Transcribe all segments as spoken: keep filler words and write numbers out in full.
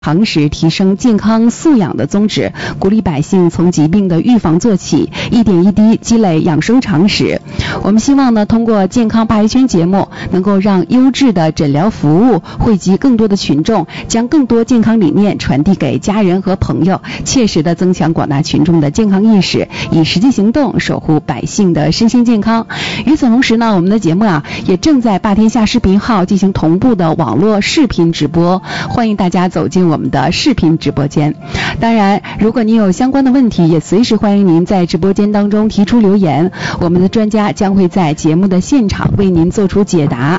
常识提升健康素养的宗旨，鼓励百姓从疾病的预防做起，一点一滴积累养生常识。我们希望呢，通过健康鲅鱼圈节目，能够让优质的诊疗服务惠及更多的群众，将更多健康理念传递给家人和朋友，切实的增强广大群众的健康意识，以实际行动守护百姓的身心健康。与此同时呢，我们的节目啊，也正在霸天下视频号进行同步的网络视频直播，欢迎大家走进我们的视频直播间。当然，如果您有相关的问题，也随时欢迎您在直播间当中提出留言，我们的专家将会在节目的现场为您做出解答。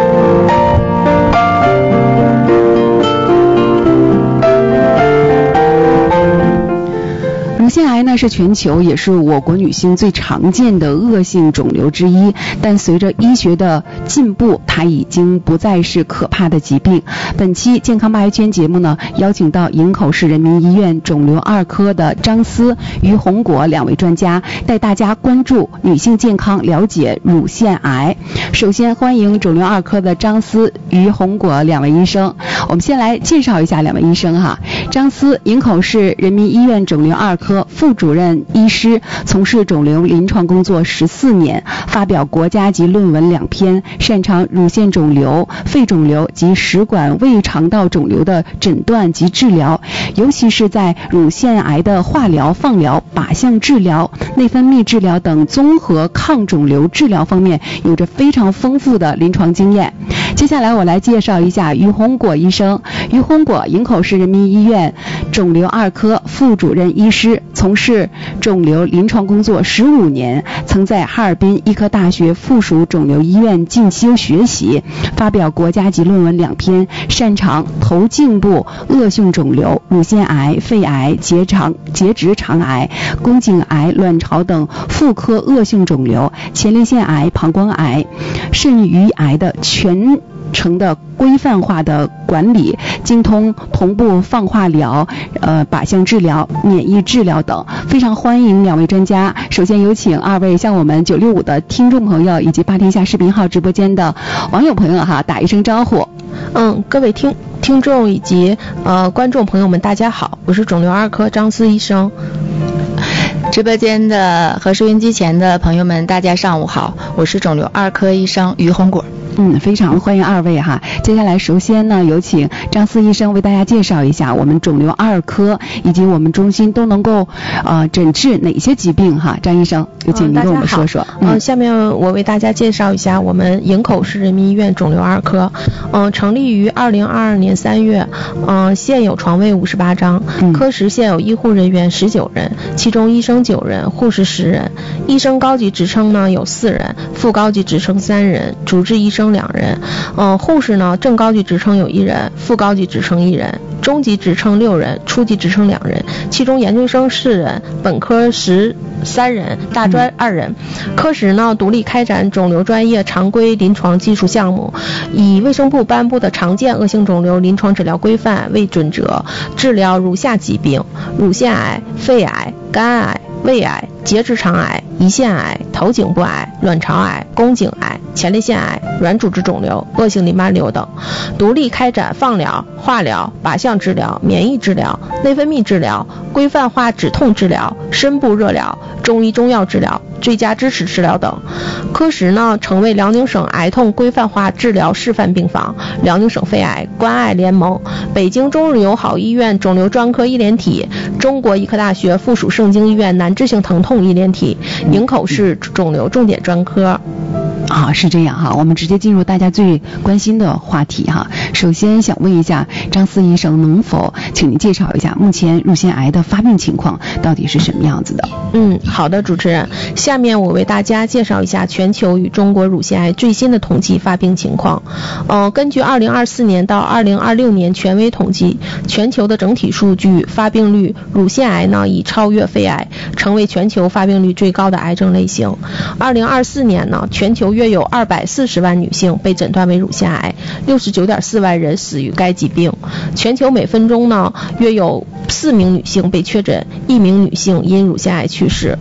乳腺癌呢是全球也是我国女性最常见的恶性肿瘤之一，但随着医学的进步，它已经不再是可怕的疾病。本期健康鲅鱼圈节目呢，邀请到营口市人民医院肿瘤二科的张思、于红果两位专家，带大家关注女性健康，了解乳腺癌。首先欢迎肿瘤二科的张思、于红果两位医生。我们先来介绍一下两位医生哈。张思，营口市人民医院肿瘤二科副主任医师，从事肿瘤临床工作十四年，发表国家级论文两篇，擅长乳腺肿瘤、肺肿瘤及食管胃肠道肿瘤的诊断及治疗，尤其是在乳腺癌的化疗、放疗、靶向治疗、内分泌治疗等综合抗肿瘤治疗方面有着非常丰富的临床经验。接下来我来介绍一下于红果医生。于红果，营口市人民医院肿瘤二科副主任医师，从事肿瘤临床工作十五年，曾在哈尔滨医科大学附属肿瘤医院进修学习，发表国家级论文两篇，擅长头颈部恶性肿瘤、乳腺癌、肺癌、结肠结直肠癌、宫颈癌、卵巢等妇科恶性肿瘤、前列腺癌、膀胱癌、肾盂癌的全程的规范化的管理，精通同步放化疗、呃靶向治疗、免疫治疗等。非常欢迎两位专家。首先有请二位向我们九六五的听众朋友以及霸天下视频号直播间的网友朋友哈打一声招呼。 嗯，各位听听众以及呃观众朋友们，大家好，我是肿瘤二科张思医生。 直播间的和收音机前的朋友们，大家上午好，我是肿瘤二科医生于红果。 嗯，非常欢迎二位哈。接下来首先呢，有请张思医生为大家介绍一下我们肿瘤二科以及我们中心都能够呃诊治哪些疾病哈。张医生，有请您跟我们说说。 嗯、呃，下面我为大家介绍一下我们营口市人民医院肿瘤二科。嗯、呃，成立于二零二二年三月。嗯、呃，现有床位五十八张，嗯、科室现有医护人员十九人，其中医生九人，护士十人。医生高级职称呢有四人，副高级职称三人，主治医生两人。呃，护士呢正高级职称有一人，副高级职称一人，中级职称六人，初级职称两人，其中研究生四人，本科十三人，大专二人。科室呢独立开展肿瘤专业常规临床技术项目，以卫生部颁布的常见恶性肿瘤临床治疗规范为准则，治疗如下疾病：乳腺癌、肺癌、肝癌、胃癌、结直肠癌、胰腺癌、头颈部癌、卵巢癌、宫颈癌、前列腺癌、软组织肿瘤、恶性淋巴瘤等，独立开展放疗、化疗、靶向治疗、免疫治疗、内分泌治疗、规范化止痛治疗、深部热疗、中医中药治疗、最佳支持治疗等。科室呢成为辽宁省癌痛规范化治疗示范病房、辽宁省肺癌关爱联盟、北京中日友好医院肿瘤专科医联体、中国医科大学附属盛京医院难治性疼痛医联体、营口市肿瘤重点专科。 啊，是这样哈，我们直接进入大家最关心的话题哈。首先想问一下张思医生，能否请您介绍一下目前乳腺癌的发病情况到底是什么样子的？ 嗯，好的，主持人。下面我为大家介绍一下全球与中国乳腺癌最新的统计发病情况。呃，根据二零二四年到二零二六年权威统计，全球的整体数据发病率，乳腺癌呢已超越肺癌，成为全球发病率最高的癌症类型。二零二四年呢，全球约有二百四十万女性被诊断为乳腺癌，六十九点四万人死于该疾病。全球每分钟呢，约有四名女性被确诊，一名女性因乳腺癌去世。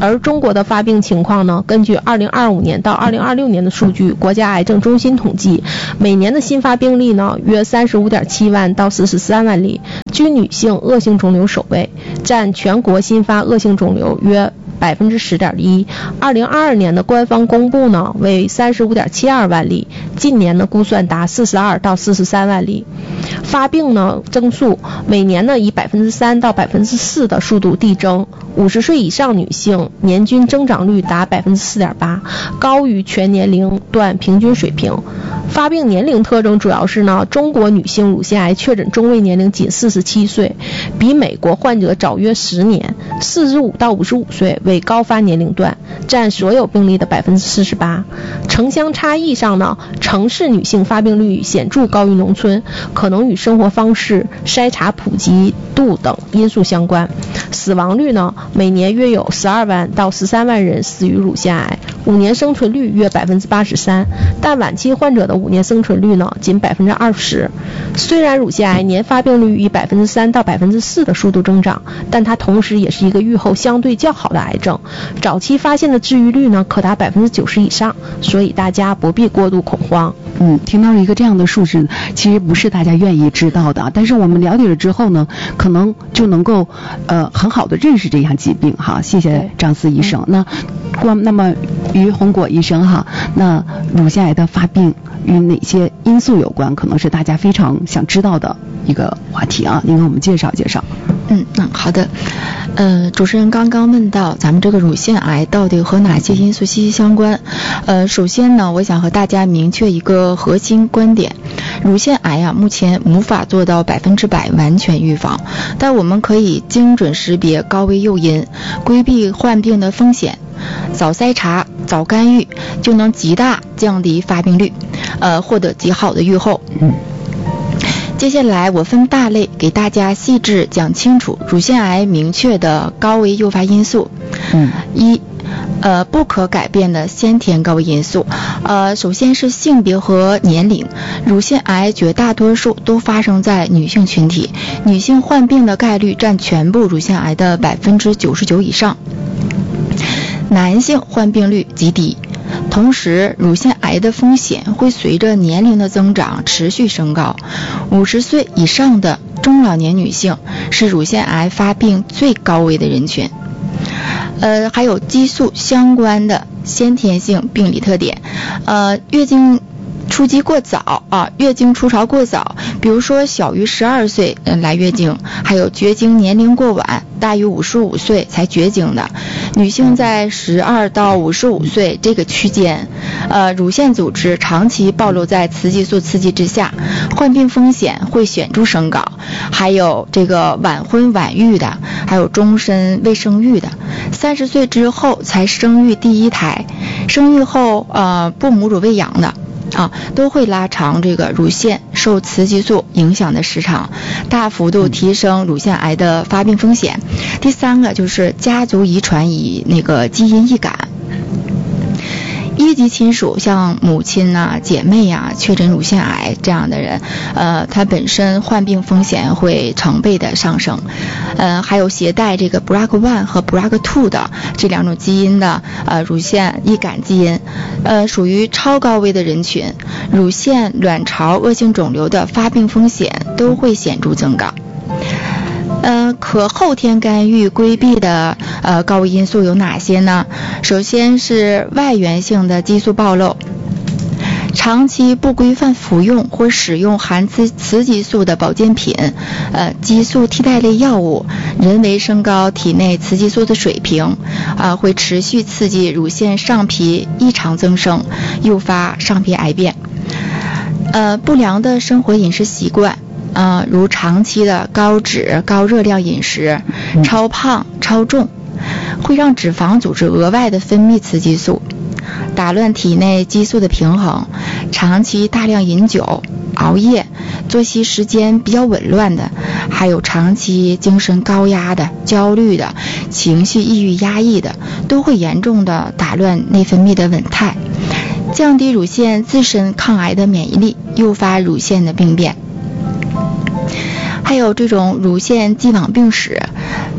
而中国的发病情况呢，根据二零二五年到二零二六年的数据，国家癌症中心统计，每年的新发病例呢约三十五点七万到四十三万例，居女性恶性肿瘤首位，占全国新发恶性肿瘤约百分之十点一。二零二二年的官方公布呢为三十五点七二万例，近年呢估算达四十二到四十三万例。发病呢增速每年呢以百分之三到百分之四的速度递增，五十岁以上女性年均增长率达百分之四点八，高于全年龄段平均水平。发病年龄特征主要是呢，中国女性乳腺癌确诊中位年龄仅四十七岁，比美国患者早约十年。四十五到五十五岁为高发年龄段，占所有病例的百分之四十八。城乡差异上呢，城市女性发病率显著高于农村，可能与生活方式、筛查普及度等因素相关。死亡率呢，每年约有十二万到十三万人死于乳腺癌，五年生存率约百分之八十三，但晚期患者的五年生存率呢仅百分之二十。虽然乳腺癌年发病率以百分之三到百分之四的速度增长，但它同时也是一个预后相对较好的癌症，早期发现的治愈率呢可达百分之九十以上，所以大家不必过度恐慌。 嗯，听到一个这样的数字，其实不是大家愿意知道的，但是我们了解了之后呢，可能就能够呃很好的认识这项疾病哈。谢谢张思医生。那关那么于红果医生哈，那乳腺癌的发病与哪些因素有关？可能是大家非常想知道的一个话题啊，您给我们介绍介绍。 嗯嗯，好的。呃，主持人刚刚问到咱们这个乳腺癌到底和哪些因素息息相关？呃，首先呢，我想和大家明确一个核心观点：乳腺癌啊，目前无法做到百分之百完全预防，但我们可以精准识别高危诱因，规避患病的风险，早筛查、早干预，就能极大降低发病率，呃，获得极好的预后。嗯。接下来我分大类给大家细致讲清楚乳腺癌明确的高危诱发因素。嗯，一，呃，不可改变的先天高危因素。呃，首先是性别和年龄，乳腺癌绝大多数都发生在女性群体，女性患病的概率占全部乳腺癌的百分之九十九以上，男性患病率极低。同时，乳腺癌的风险会随着年龄的增长持续升高。五十岁以上的中老年女性是乳腺癌发病最高危的人群。呃，还有激素相关的先天性病理特点，呃，月经初期过早啊，月经初潮过早，比如说小于十二岁呃来月经，还有绝经年龄过晚，大于五十五岁才绝经的女性，在十二到五十五岁这个区间，呃，乳腺组织长期暴露在雌激素刺激之下，患病风险会显著升高。还有这个晚婚晚育的，还有终身未生育的，三十岁之后才生育第一胎，生育后呃不母乳喂养的。啊，都会拉长这个乳腺受雌激素影响的时长，大幅度提升乳腺癌的发病风险。第三个就是家族遗传与那个基因易感。一级亲属像母亲啊、姐妹啊确诊乳腺癌这样的人，呃，他本身患病风险会成倍的上升。呃，还有携带这个 B R C A 一 和 B R C A 二 的这两种基因的呃乳腺易感基因，呃，属于超高危的人群，乳腺卵巢恶性肿瘤的发病风险都会显著增高。呃，可后天干预规避的呃高危因素有哪些呢？首先是外源性的激素暴露，长期不规范服用或使用含雌雌激素的保健品、呃激素替代类药物，人为升高体内雌激素的水平，啊、呃，会持续刺激乳腺上皮异常增生，诱发上皮癌变。呃，不良的生活饮食习惯。呃，如长期的高脂、高热量饮食、超胖、超重，会让脂肪组织额外的分泌雌激素，打乱体内激素的平衡。长期大量饮酒、熬夜、作息时间比较紊乱的，还有长期精神高压的、焦虑的、情绪抑郁压抑的，都会严重的打乱内分泌的稳态，降低乳腺自身抗癌的免疫力，诱发乳腺的病变。还有这种乳腺既往病史，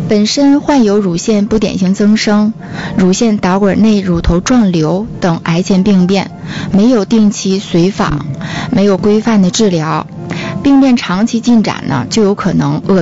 本身患有乳腺不典型增生、乳腺导管内乳头状瘤等癌前病变，没有定期随访，没有规范的治疗，病变长期进展呢，就有可能恶